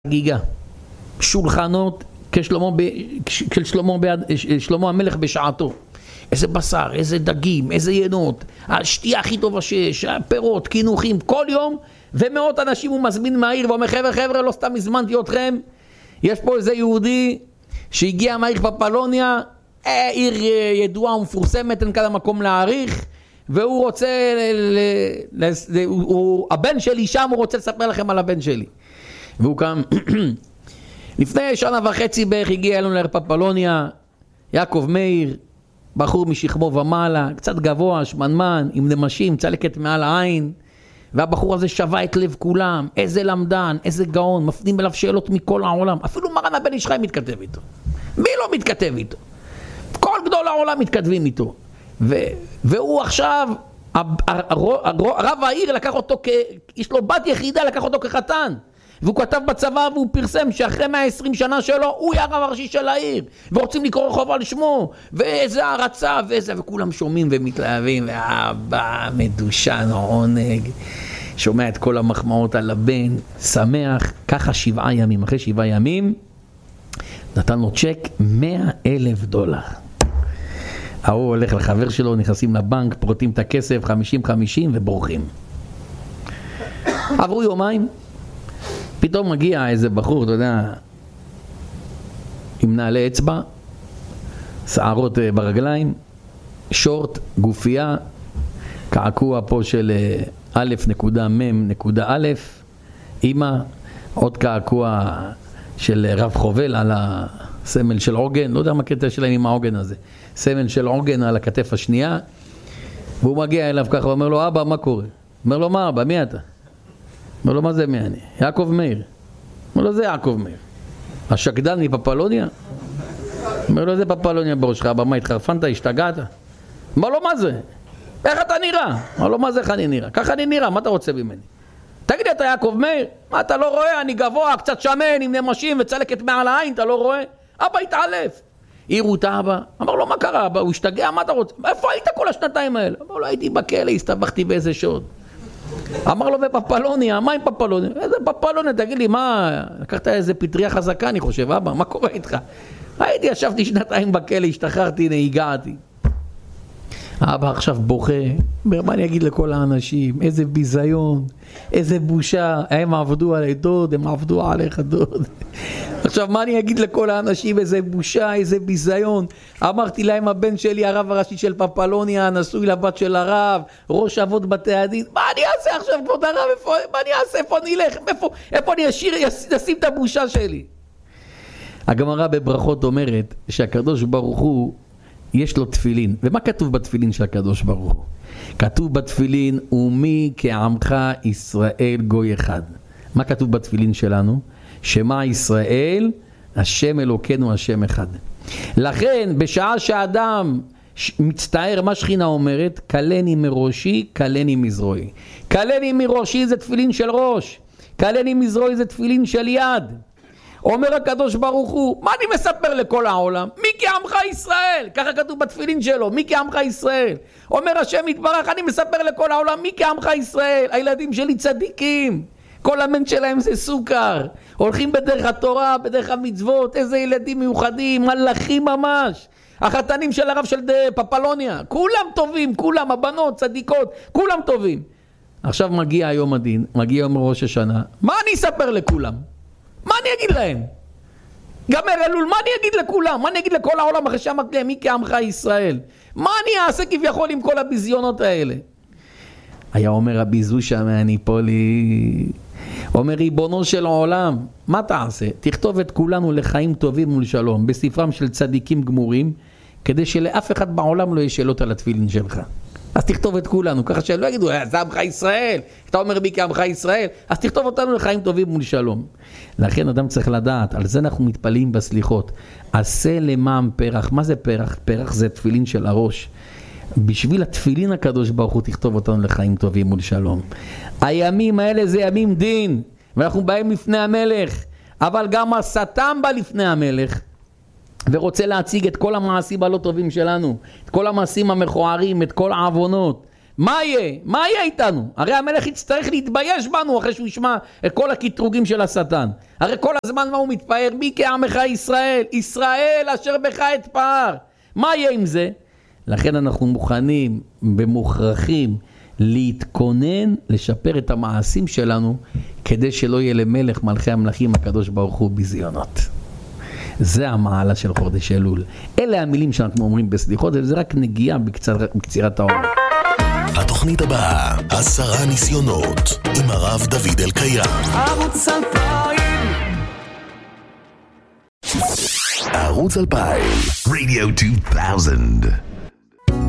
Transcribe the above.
חגיגה, שולחנות שלמה המלך בשעתו, איזה בשר, איזה דגים, איזה ינות, השתייה הכי טובה שיש, פירות, קינוחים, כל יום, ומאות אנשים הוא מזמין מהעיר ואומר חבר'ה לא סתם הזמנתי אתכם, יש פה איזה יהודי שהגיע מהעיר פפלוניה, עיר ידועה ומפורסמת, אין כאן מקום להעריך, והוא רוצה, הבן שלי שם, הוא רוצה לספר לכם על הבן שלי. והוא קם, לפני 1.5 שנה בערך הגיע אלינו לעיר פפלוניה, יעקב מאיר, בחור משכמו ומעלה, קצת גבוה, שמנמן, עם נמשים, צלקת מעל העין, והבחור הזה שווה את לב כולם, איזה למדן, איזה גאון, מפנים אליו שאלות מכל העולם, אפילו מרן הבן איש חי מתכתב איתו. מי לא מתכתב איתו? כל גדול העולם מתכתבים איתו. והוא עכשיו, רב העיר לקח אותו, יש לו בת יחידה, לקח אותו כחתן. והוא כתב בצבא והוא פרסם שאחרי 120 שנה שלו הוא יהיה הרב הראשי של העיר ורוצים לקרוא רחוב על שמו ואיזה הרצה ואיזה, וכולם שומעים ומתלהבים, והאבא מדושן עונג שומע את כל המחמאות על הבן, שמח. ככה 7 ימים, אחרי 7 ימים נתן לו צ'ק $100,000. ההוא הולך לחבר שלו, נכנסים לבנק, פרוטים את הכסף 50-50 ובורחים. עברו יומיים, פתאום מגיע איזה בחור, אתה יודע, עם נעלי אצבע, שערות ברגליים, שורט, גופייה, קעקוע פה של א'.מ'.א', אמא, עוד קעקוע של רב חובל על הסמל של עוגן, לא יודע מה קטע שלהם עם העוגן הזה, סמל של עוגן על הכתף השנייה, והוא מגיע אליו ככה ואומר לו, אבא, מה קורה? אומר לו, מה אבא, מי אתה? אומר לו, מה זה מי אני? יעקב מאיר. אומר לו, זה יעקב מאיר. השקדן מפפלוניה? אומר לו, זה פפלוניה בראשך, אבא, מה התחרפנת, השתגעת? אומר לו, מה זה? איך אתה נראה? אומר לו, מה זה איך אני נראה? ככה אני נראה, מה אתה רוצה ממני? תגיד לי, אתה יעקב מאיר? מה, אתה לא רואה? אני גבוה, קצת שמן, עם נמשים וצלקת מעל העין, אתה לא רואה? אבא התעלף. העירו את האבא, אמר לו, מה קרה אבא? הוא השתגע, מה אתה רוצה? איפה היית כל השנתיים האלה? אמר לו, הייתי בכלא, הסתבכתי באיזה שוד. אמר לו, בפפלוניה, מה עם פפלוניה? איזה פפלוניה, תגיד לי, מה? לקחת איזה פטריה חזקה, אני חושב, אבא, מה קורה איתך? הייתי, ישבתי 2 בכלא, השתחררתי, הגעתי. האבא עכשיו בוכה, מה אני אגיד לכל האנשים? איזה ביזיון, איזה בושה, הם עבדו עלי דוד, הם עבדו עליך דוד. עכשיו מה אני אגיד לכל האנשים? איזה בושה, איזה ביזיון. אמרתי להם, הבן שלי הרב הראשי של פפלוניה, נשוי לבת של הרב, ראש אבות בתי הדין. מה אני אעשה עכשיו כבוד הרב? מה אני אעשה? איפה אני אלך? איפה אני אשים את הבושה שלי? הגמרא בברכות אומרת שהקדוש ברוך הוא יש לו תפילין. ומה כתוב בתפילין של הקדוש ברוך הוא? כתוב בתפילין, ומי כעמך ישראל גוי אחד. מה כתוב בתפילין שלנו? שמע ישראל, השם אלוקינו השם אחד. לכן בשעה שהאדם מצטער, מה שכינה אומרת? קלני מראשי, קלני מזרועי. קלני מראשי זה תפילין של ראש, קלני מזרועי זה תפילין של יד. אומר הקדוש ברוך הוא, מה אני מספר לכל העולם? מי כעמך ישראל? ככה כתוב בתפילין שלו, מי כעמך ישראל? אומר השם יתברך, אני מספר לכל העולם, מי כעמך ישראל? הילדים שלי צדיקים, כל המן שלהם זה סוכר, הולכים בדרך התורה, בדרך המצוות, איזה ילדים מיוחדים, מלאכים ממש. החתנים של הרב של פפלוניה, כולם טובים, כולם, הבנות, צדיקות, כולם טובים. עכשיו מגיע יום הדין, מגיע יום ראש השנה, מה אני אספר לכולם? מה אני אגיד להם? גמר אלול, מה אני אגיד לכולם? מה אני אגיד לכל העולם אחרי שאמרתי להם, מי כעמך ישראל? מה אני אעשה כביכול עם כל הביזיונות האלה? היה אומר רבי זושה מהניפולי, אומר ריבונו של העולם, מה תעשה? תכתוב את כולנו לחיים טובים ולשלום, בספרם של צדיקים גמורים, כדי שלאף אחד בעולם לא יהיה שאלות על התפילין שלך. אז תכתוב את כולנו, ככה שלא יגידו, זה עמך ישראל, אתה אומר בי כעמך ישראל, אז תכתוב אותנו לחיים טובים ולשלום. לכן אדם צריך לדעת, על זה אנחנו מתפלאים בסליחות, עשה למען פרח. מה זה פרח? פרח זה תפילין של הראש. בשביל התפילין הקדוש ברוך הוא תכתוב אותנו לחיים טובים ולשלום. הימים האלה זה ימים דין, ואנחנו באים לפני המלך, אבל גם השטן בא לפני המלך, ורוצה להציג את כל המעשים הלא טובים שלנו, את כל המעשים המכוערים, את כל העוונות, מה יהיה? מה יהיה איתנו? הרי המלך יצטרך להתבייש בנו אחרי שהוא ישמע את כל הקטרוגים של השטן. הרי כל הזמן מה הוא מתפאר? מי כעמך ישראל? ישראל אשר בך אתפאר. מה יהיה עם זה? לכן אנחנו מוכנים ומוכרחים להתכונן, לשפר את המעשים שלנו, כדי שלא יהיה למלך מלכי המלכים הקדוש ברוך הוא ביזיונות. זה המעלה של חודש אלול. אלה המילים שאנחנו אומרים בסליחות, וזה רק נגיעה בקצירת העומק. התוכנית הבאה, 10 ניסיונות, עם הרב דוד אלקיים. ערוץ 2000. ערוץ 2000. Radio 2000.